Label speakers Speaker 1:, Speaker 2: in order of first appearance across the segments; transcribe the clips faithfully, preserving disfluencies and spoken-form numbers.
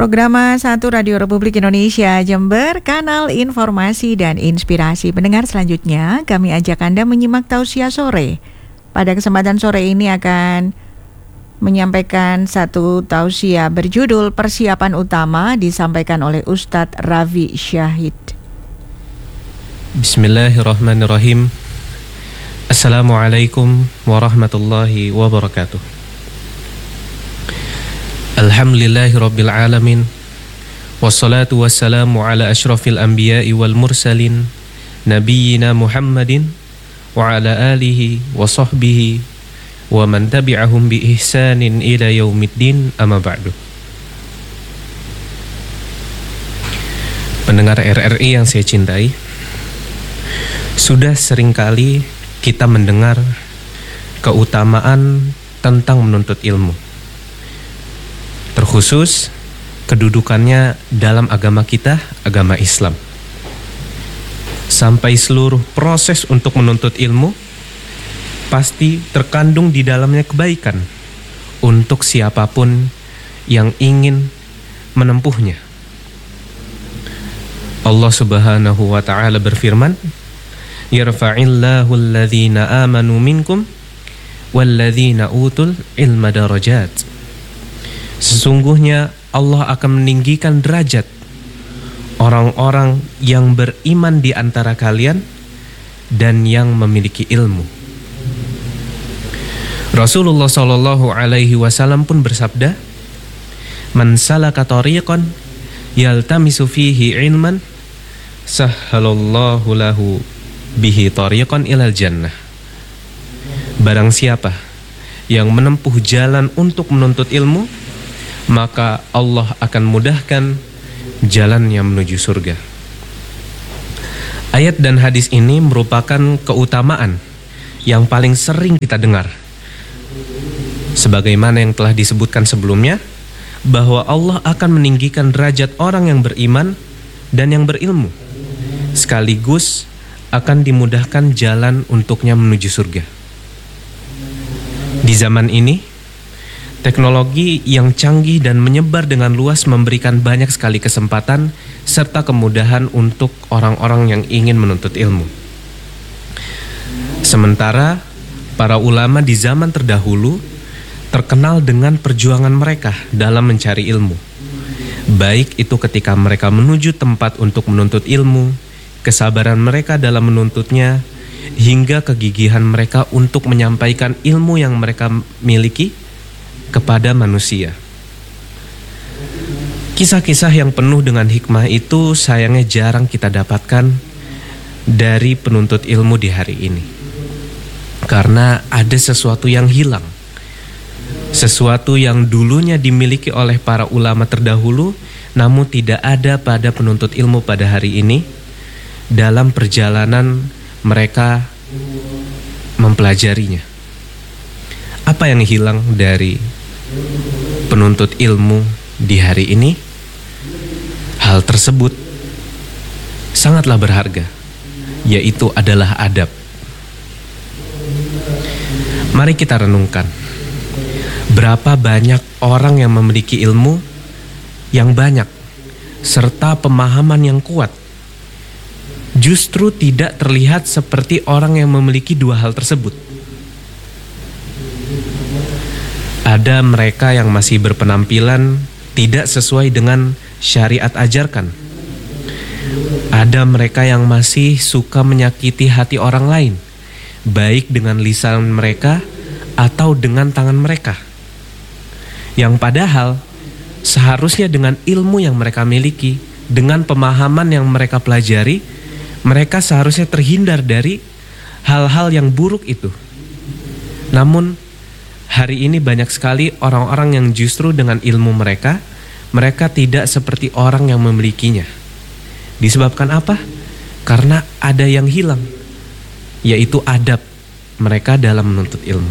Speaker 1: Program satu Radio Republik Indonesia Jember, kanal informasi dan inspirasi. Pendengar, selanjutnya kami ajak Anda menyimak tausiah sore. Pada kesempatan sore ini akan menyampaikan satu tausiah berjudul Persiapan Utama, disampaikan oleh Ustadz Ravi Syahid.
Speaker 2: Bismillahirrahmanirrahim. Assalamualaikum warahmatullahi wabarakatuh. Alhamdulillahi rabbil alamin. Wassalatu wassalamu ala ashrafil anbiya'i wal mursalin, nabiyyina Muhammadin wa ala alihi wa sahbihi wa man tabi'ahum bi ihsanin ila yaumiddin, amma ba'du. Pendengar R R I yang saya cintai, sudah seringkali kita mendengar keutamaan tentang menuntut ilmu, terkhusus kedudukannya dalam agama kita, agama Islam. Sampai seluruh proses untuk menuntut ilmu pasti terkandung di dalamnya kebaikan untuk siapapun yang ingin menempuhnya. Allah Subhanahu wa ta'ala berfirman, yarfa'illahu alladhina amanu minkum walladhina utul ilma darajat. Sesungguhnya Allah akan meninggikan derajat orang-orang yang beriman di antara kalian dan yang memiliki ilmu. Rasulullah Shallallahu Alaihi Wasallam pun bersabda, man salaka tariqan yaltamisu fihi ilman sahhalallahu lahu bihi tariqan ilal jannah. Barang siapa yang menempuh jalan untuk menuntut ilmu, maka Allah akan mudahkan jalannya menuju surga. Ayat dan hadis ini merupakan keutamaan yang paling sering kita dengar. Sebagaimana yang telah disebutkan sebelumnya, bahwa Allah akan meninggikan derajat orang yang beriman dan yang berilmu, sekaligus akan dimudahkan jalan untuknya menuju surga. Di zaman ini, teknologi yang canggih dan menyebar dengan luas memberikan banyak sekali kesempatan serta kemudahan untuk orang-orang yang ingin menuntut ilmu. Sementara para ulama di zaman terdahulu terkenal dengan perjuangan mereka dalam mencari ilmu, baik itu ketika mereka menuju tempat untuk menuntut ilmu, kesabaran mereka dalam menuntutnya, hingga kegigihan mereka untuk menyampaikan ilmu yang mereka miliki kepada manusia. Kisah-kisah yang penuh dengan hikmah itu sayangnya jarang kita dapatkan dari penuntut ilmu di hari ini, karena ada sesuatu yang hilang, sesuatu yang dulunya dimiliki oleh para ulama terdahulu namun tidak ada pada penuntut ilmu pada hari ini dalam perjalanan mereka mempelajarinya. Apa yang hilang dari penuntut ilmu di hari ini? Hal tersebut sangatlah berharga, yaitu adalah adab. Mari kita renungkan, berapa banyak orang yang memiliki ilmu yang banyak serta pemahaman yang kuat, justru tidak terlihat seperti orang yang memiliki dua hal tersebut. Ada mereka yang masih berpenampilan tidak sesuai dengan syariat ajarkan. Ada mereka yang masih suka menyakiti hati orang lain, baik dengan lisan mereka atau dengan tangan mereka. Yang padahal seharusnya dengan ilmu yang mereka miliki, dengan pemahaman yang mereka pelajari, mereka seharusnya terhindar dari hal-hal yang buruk itu. Namun hari ini banyak sekali orang-orang yang justru dengan ilmu mereka, mereka tidak seperti orang yang memilikinya. Disebabkan apa? Karena ada yang hilang, yaitu adab mereka dalam menuntut ilmu.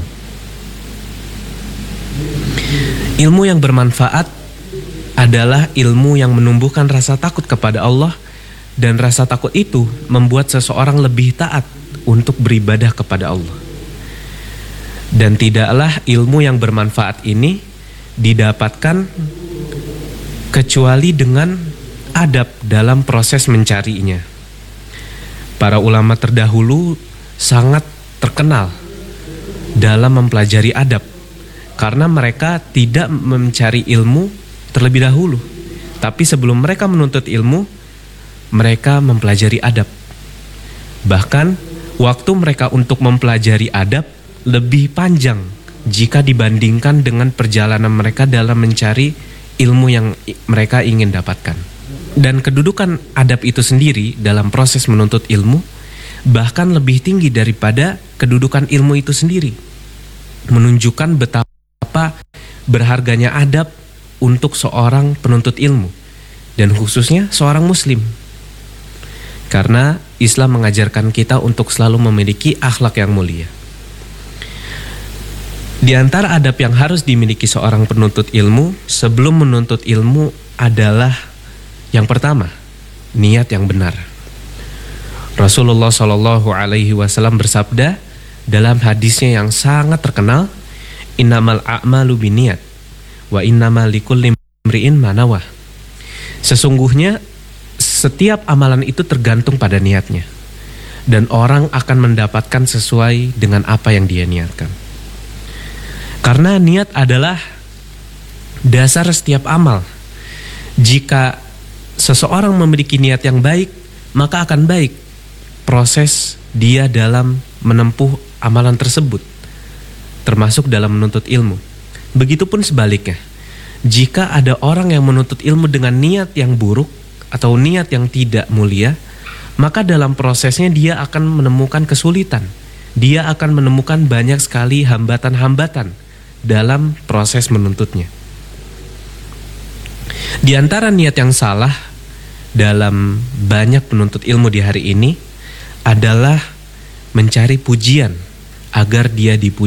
Speaker 2: Ilmu yang bermanfaat adalah ilmu yang menumbuhkan rasa takut kepada Allah, dan rasa takut itu membuat seseorang lebih taat untuk beribadah kepada Allah. Dan tidaklah ilmu yang bermanfaat ini didapatkan kecuali dengan adab dalam proses mencarinya. Para ulama terdahulu sangat terkenal dalam mempelajari adab karena mereka tidak mencari ilmu terlebih dahulu, tapi sebelum mereka menuntut ilmu, mereka mempelajari adab. Bahkan waktu mereka untuk mempelajari adab lebih panjang jika dibandingkan dengan perjalanan mereka dalam mencari ilmu yang mereka ingin dapatkan. Dan kedudukan adab itu sendiri dalam proses menuntut ilmu bahkan lebih tinggi daripada kedudukan ilmu itu sendiri, menunjukkan betapa berharganya adab untuk seorang penuntut ilmu, dan khususnya seorang muslim. Karena Islam mengajarkan kita untuk selalu memiliki akhlak yang mulia. Di antara adab yang harus dimiliki seorang penuntut ilmu sebelum menuntut ilmu adalah yang pertama, niat yang benar. Rasulullah Shallallahu Alaihi Wasallam bersabda dalam hadisnya yang sangat terkenal, innamal a'malu binniyat wa innamal likulli imri'in ma nawah. Sesungguhnya setiap amalan itu tergantung pada niatnya, dan orang akan mendapatkan sesuai dengan apa yang dia niatkan. Karena niat adalah dasar setiap amal. Jika seseorang memiliki niat yang baik, maka akan baik proses dia dalam menempuh amalan tersebut, termasuk dalam menuntut ilmu. Begitupun sebaliknya, jika ada orang yang menuntut ilmu dengan niat yang buruk atau niat yang tidak mulia, maka dalam prosesnya dia akan menemukan kesulitan. Dia akan menemukan banyak sekali hambatan-hambatan dalam proses menuntutnya. Di antara niat yang salah dalam banyak penuntut ilmu di hari ini adalah mencari pujian agar dia dipuji